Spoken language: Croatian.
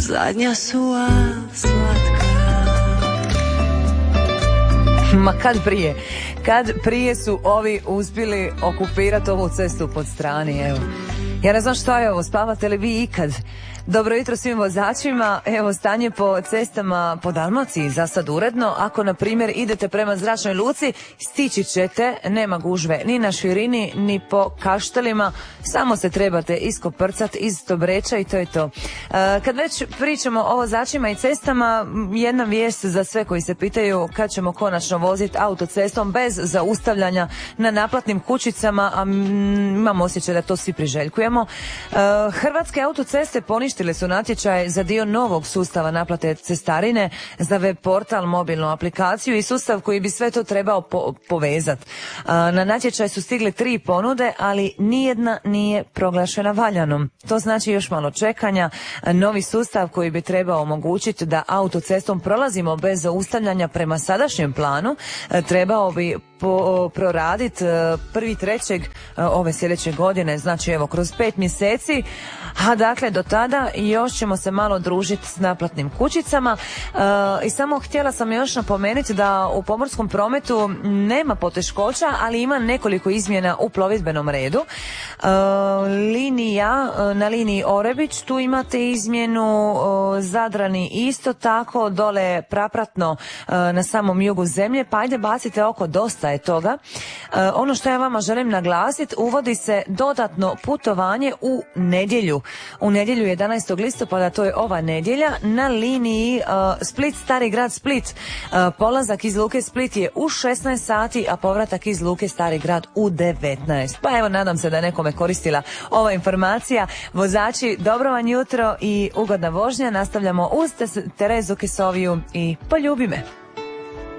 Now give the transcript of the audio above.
zadnja su slatka. Ma kad prije su ovi uspjeli okupirati ovu cestu pod strani, evo. Ja ne znam šta je ovo, spavate li vi ikad? Dobro jutro svim vozačima, evo stanje po cestama po Dalmaciji za sad uredno. Ako na primjer idete prema Zračnoj luci, stići ćete, nema gužve ni na širini ni po kaštelima, samo se trebate iskoprcat iz Tobreča i to je to. Kad već pričamo o vozačima i cestama, jedna vijest za sve koji se pitaju kad ćemo konačno voziti autocestom bez zaustavljanja na naplatnim kućicama, a imam osjećaj da to svi priželjkujemo. Hrvatske autoceste poništile su natječaj za dio novog sustava naplate cestarine za web portal, mobilnu aplikaciju i sustav koji bi sve to trebao povezati. Na natječaj su stigle 3 ponude, ali nijedna nije proglašena valjanom. To znači još malo čekanja. Novi sustav koji bi trebao omogućiti da autocestom prolazimo bez zaustavljanja prema sadašnjem planu trebao bi proraditi 1.3. ove sljedeće godine, znači evo kroz 5 mjeseci, a dakle do tada još ćemo se malo družiti s naplatnim kućicama. I samo htjela sam još napomenuti da u pomorskom prometu nema poteškoća, ali ima nekoliko izmjena u plovidbenom redu. Na liniji Orebić, tu imate izmjenu, Zadrani isto tako, dole prapratno na samom jugu zemlje, pa ajde bacite oko, dosta je toga. Ono što ja vama želim naglasiti, uvodi se dodatno putovanje u nedjelju. U nedjelju 11. listopada, to je ova nedjelja, na liniji Split, Stari grad Split. Polazak iz luke Split je u 16 sati, a povratak iz luke Stari grad u 19. Pa evo, nadam se da je nekome koristila ova informacija. Vozači, dobro vam jutro i ugodna vožnja. Nastavljamo uz Terezu Kesoviju i Poljubi me.